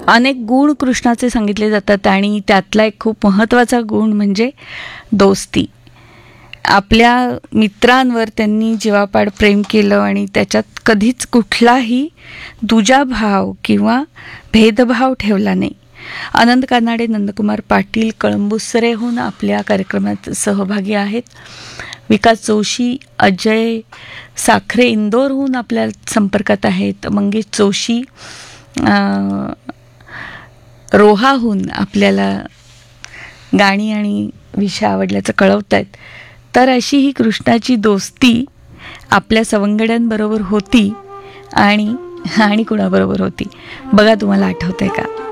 अनेक गुण कृष्णाचे सांगितले जातात आणि त्यातला एक खूप महत्त्वाचा गुण म्हणजे दोस्ती. आपल्या मित्रांवर त्यांनी जीवापाड प्रेम केलं आणि त्याच्यात कधीच कुठलाही दुजाभाव किंवा भेदभाव ठेवला नाही. अनंत कानाडे, नंदकुमार पाटील कळंबुसरेहून आपल्या कार्यक्रमात सहभागी आहेत. विकास जोशी, अजय साखरे इंदोरहून आपल्या संपर्कात आहेत. मंगेश जोशी रोहाहून आपल्याला गाणी आणि विषय आवडल्याचं कळवत आहेत. तर अशी ही कृष्णाची दोस्ती आपल्या सवंगड्यांबरोबर होती आणि कुणाबरोबर होती बघा, तुम्हाला आठवतंय का?